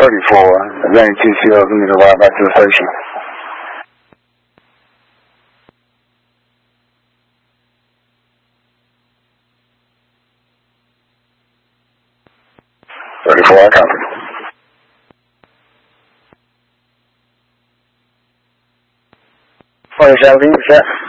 34, Atlantic TCL, we need to ride back to the station. I copy. 47, set.